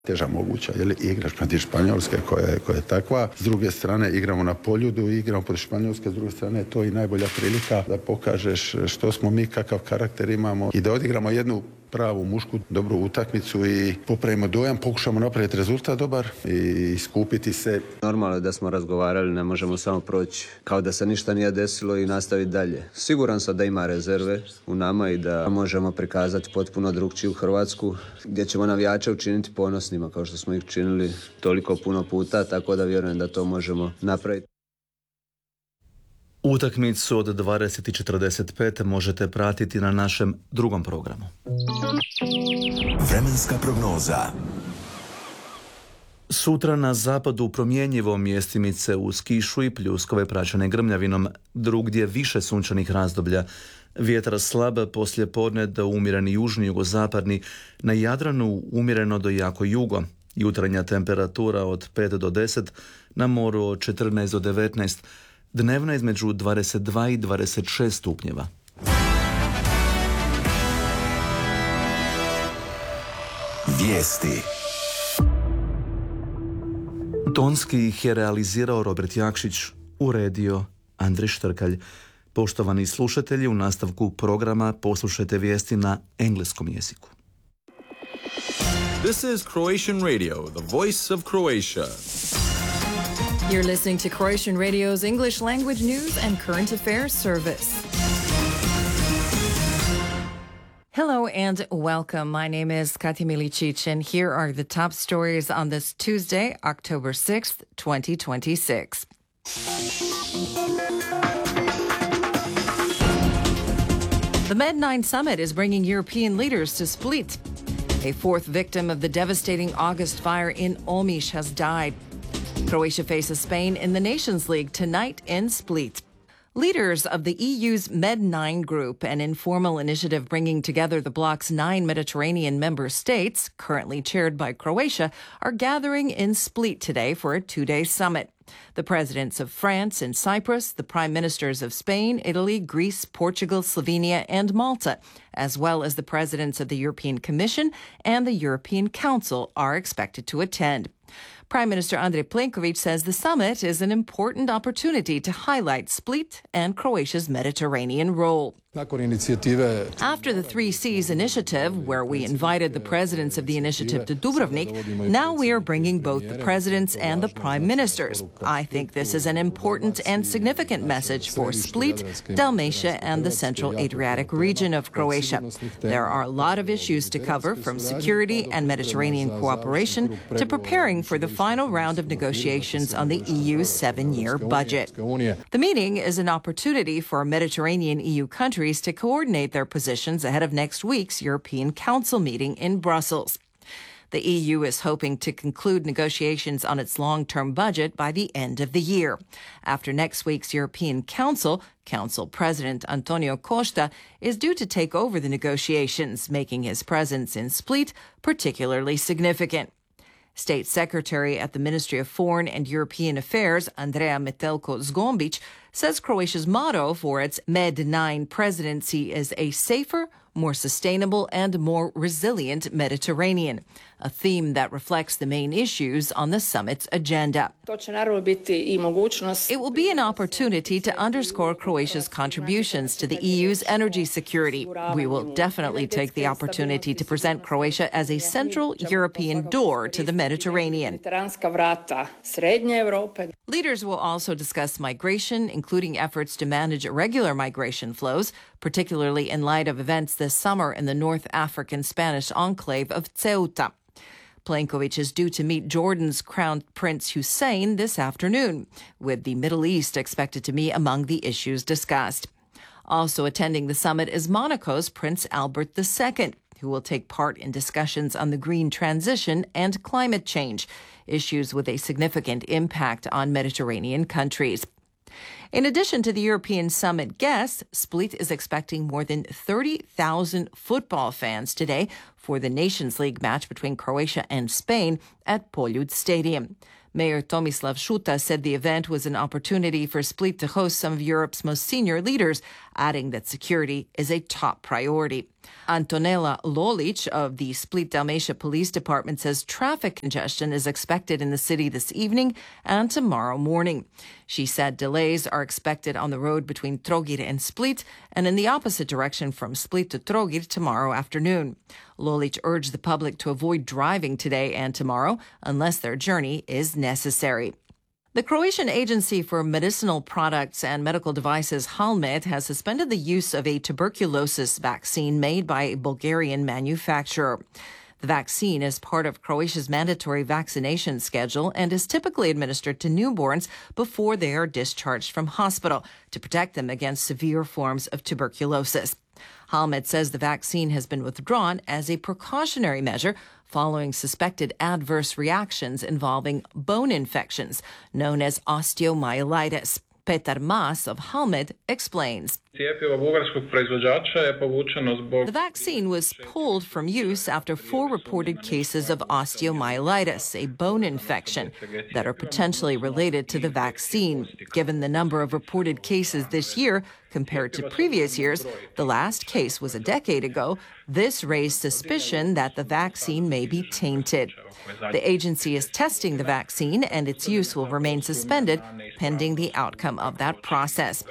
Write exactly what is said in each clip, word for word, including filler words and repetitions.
teža moguća, jer igraš protiv Španjolske koja je, koja je takva. S druge strane igramo na Poljudu, igramo protiv Španjolske, s druge strane to je i najbolja prilika da pokažeš što smo mi, kakav karakter imamo i da odigramo jednu pravu mušku dobru utakmicu i popravimo dojam, pokušamo napraviti rezultat dobar i skupiti se. Normalno je da smo razgovarali, ne možemo samo proći kao da se ništa nije desilo i nastaviti dalje. Siguran sam da ima rezerve u nama i da možemo prikazati potpuno drugčiju Hrvatsku, gdje ćemo navijače učiniti ponosnima kao što smo ih činili toliko puno puta, tako da vjerujem da to možemo napraviti. Utakmicu od dvadeset i četrdeset pet možete pratiti na našem drugom programu. Vremenska prognoza. Sutra na zapadu promjenjivo, mjestimice uz kišu i pljuskove praćene grmljavinom, drugdje više sunčanih razdoblja. Vjetar slab, poslije podne do umjereni južni jugozapadni, na Jadranu umjereno do jako jugo. Jutarnja temperatura od pet do deset, na moru od četrnaest do devetnaest, dnevna između dvadeset dva i dvadeset šest stupnjeva. Vijesti. Tonski ih je realizirao Robert Jakšić, uredio Andrej Štrkalj. Poštovani slušatelji, u nastavku programa poslušajte vijesti na engleskom jeziku. This is Croatian Radio, the voice of Croatia. You're listening to Croatian Radio's English language news and current affairs service. Hello and welcome. My name is Kati Milicic, and here are the top stories on this Tuesday, October sixth, twenty twenty-six. The Med nine summit is bringing European leaders to Split. A fourth victim of the devastating August fire in Omiš has died. Croatia faces Spain in the Nations League tonight in Split. Leaders of the E U's Med nine group, an informal initiative bringing together the bloc's nine Mediterranean member states, currently chaired by Croatia, are gathering in Split today for a two-day summit. The presidents of France and Cyprus, the prime ministers of Spain, Italy, Greece, Portugal, Slovenia, and Malta, as well as the presidents of the European Commission and the European Council, are expected to attend. Prime Minister Andrej Plenković says the summit is an important opportunity to highlight Split and Croatia's Mediterranean role. After the Three Seas initiative, where we invited the presidents of the initiative to Dubrovnik, now we are bringing both the presidents and the prime ministers. I think this is an important and significant message for Split, Dalmatia, and the Central Adriatic region of Croatia. There are a lot of issues to cover, from security and Mediterranean cooperation to preparing for the final round of negotiations on the E U's seven-year budget. The meeting is an opportunity for Mediterranean E U countries to coordinate their positions ahead of next week's European Council meeting in Brussels. The E U is hoping to conclude negotiations on its long-term budget by the end of the year. After next week's European Council, Council President Antonio Costa is due to take over the negotiations, making his presence in Split particularly significant. State Secretary at the Ministry of Foreign and European Affairs, Andrea Metelko-Zgombic, says Croatia's motto for its Med nine presidency is a safer, more sustainable, and more resilient Mediterranean, a theme that reflects the main issues on the summit's agenda. It will be an opportunity to underscore Croatia's contributions to the E U's energy security. We will definitely take the opportunity to present Croatia as a central European door to the Mediterranean. Leaders will also discuss migration, including efforts to manage irregular migration flows, particularly in light of events this summer in the North African Spanish enclave of Ceuta. Plenković is due to meet Jordan's Crown Prince Hussein this afternoon, with the Middle East expected to be among the issues discussed. Also attending the summit is Monaco's Prince Albert the Second, who will take part in discussions on the green transition and climate change, issues with a significant impact on Mediterranean countries. In addition to the European summit guests, Split is expecting more than thirty thousand football fans today for the Nations League match between Croatia and Spain at Poljud Stadium. Mayor Tomislav Šuta said the event was an opportunity for Split to host some of Europe's most senior leaders, adding that security is a top priority. Antonella Lolic of the Split-Dalmatia Police Department says traffic congestion is expected in the city this evening and tomorrow morning. She said delays are expected on the road between Trogir and Split and in the opposite direction from Split to Trogir tomorrow afternoon. Lolic urged the public to avoid driving today and tomorrow unless their journey is necessary. The Croatian Agency for Medicinal Products and Medical Devices, Halmed, has suspended the use of a tuberculosis vaccine made by a Bulgarian manufacturer. The vaccine is part of Croatia's mandatory vaccination schedule and is typically administered to newborns before they are discharged from hospital to protect them against severe forms of tuberculosis. Halmed says the vaccine has been withdrawn as a precautionary measure following suspected adverse reactions involving bone infections, known as osteomyelitis. Petar Mas of Halmed explains. The vaccine was pulled from use after four reported cases of osteomyelitis, a bone infection, that are potentially related to the vaccine. Given the number of reported cases this year compared to previous years, the last case was a decade ago, this raised suspicion that the vaccine may be tainted. The agency is testing the vaccine and its use will remain suspended pending the outcome of that process.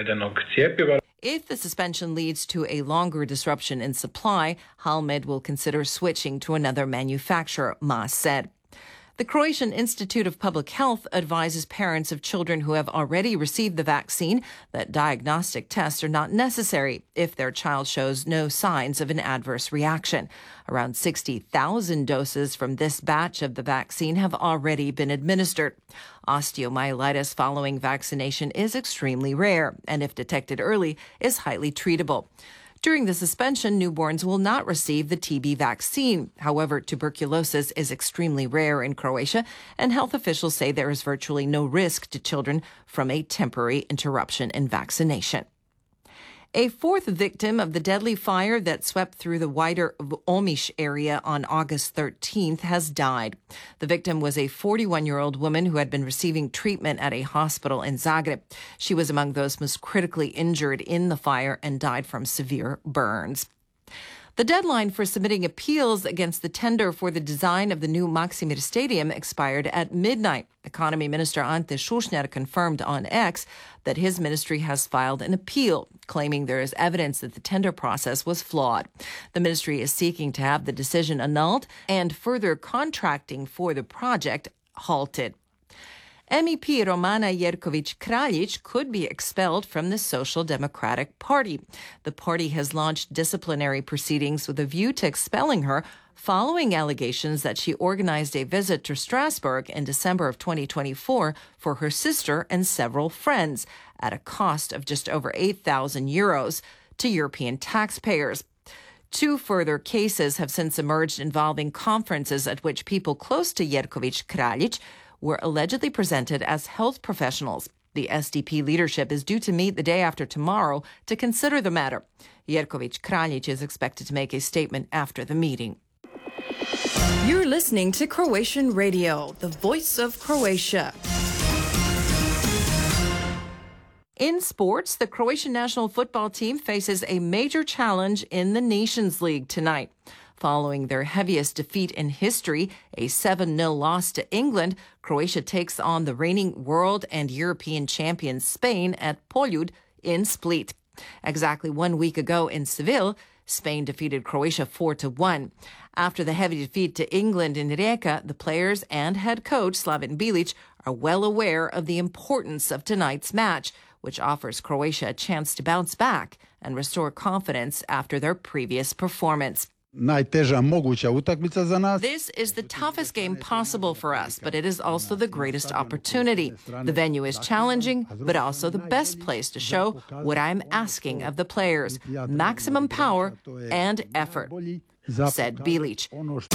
If the suspension leads to a longer disruption in supply, Halmed will consider switching to another manufacturer, Mas said. The Croatian Institute of Public Health advises parents of children who have already received the vaccine that diagnostic tests are not necessary if their child shows no signs of an adverse reaction. Around sixty thousand doses from this batch of the vaccine have already been administered. Osteomyelitis following vaccination is extremely rare and, if detected early, is highly treatable. During the suspension, newborns will not receive the T B vaccine. However, tuberculosis is extremely rare in Croatia, and health officials say there is virtually no risk to children from a temporary interruption in vaccination. A fourth victim of the deadly fire that swept through the wider Omiš area on August thirteenth has died. The victim was a forty-one-year-old woman who had been receiving treatment at a hospital in Zagreb. She was among those most critically injured in the fire and died from severe burns. The deadline for submitting appeals against the tender for the design of the new Maksimir Stadium expired at midnight. Economy Minister Ante Šušnjar confirmed on X that his ministry has filed an appeal, claiming there is evidence that the tender process was flawed. The ministry is seeking to have the decision annulled and further contracting for the project halted. M E P Romana Jerković-Kraljić could be expelled from the Social Democratic Party. The party has launched disciplinary proceedings with a view to expelling her following allegations that she organized a visit to Strasbourg in December of twenty twenty-four for her sister and several friends at a cost of just over eight thousand euros to European taxpayers. Two further cases have since emerged involving conferences at which people close to Jerković-Kraljić were allegedly presented as health professionals. The S D P leadership is due to meet the day after tomorrow to consider the matter. Jerković-Kraljić is expected to make a statement after the meeting. You're listening to Croatian Radio, the voice of Croatia. In sports, the Croatian national football team faces a major challenge in the Nations League tonight. Following their heaviest defeat in history, a seven nil loss to England, Croatia takes on the reigning world and European champions Spain at Poljud in Split. Exactly one week ago in Seville, Spain defeated Croatia four to one. After the heavy defeat to England in Rijeka, the players and head coach Slaven Bilic are well aware of the importance of tonight's match, which offers Croatia a chance to bounce back and restore confidence after their previous performance. Najteža moguća utakmica za nas. This is the toughest game possible for us, but it is also the greatest opportunity. The venue is challenging, but also the best place to show what I'm asking of the players: maximum power and effort, said Bilic.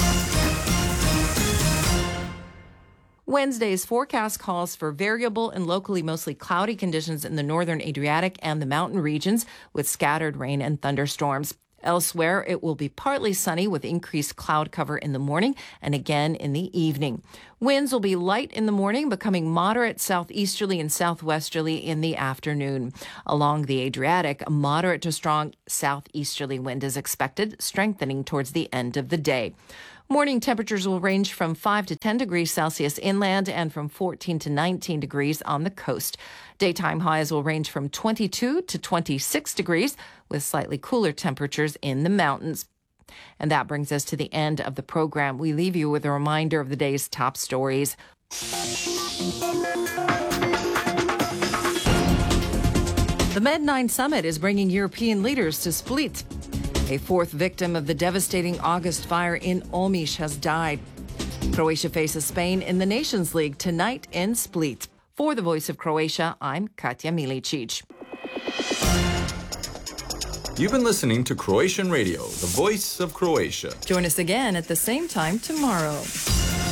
Wednesday's forecast calls for variable and locally mostly cloudy conditions in the northern Adriatic and the mountain regions with scattered rain and thunderstorms. Elsewhere, it will be partly sunny with increased cloud cover in the morning and again in the evening. Winds will be light in the morning, becoming moderate southeasterly and southwesterly in the afternoon. Along the Adriatic, a moderate to strong southeasterly wind is expected, strengthening towards the end of the day. Morning temperatures will range from five to ten degrees Celsius inland and from fourteen to nineteen degrees on the coast. Daytime highs will range from twenty-two to twenty-six degrees, with slightly cooler temperatures in the mountains. And that brings us to the end of the program. We leave you with a reminder of the day's top stories. The Med nine summit is bringing European leaders to Split. A fourth victim of the devastating August fire in Olmish has died. Croatia faces Spain in the Nations League tonight in Split. For the Voice of Croatia, I'm Katja Milicic. You've been listening to Croatian Radio, the voice of Croatia. Join us again at the same time tomorrow.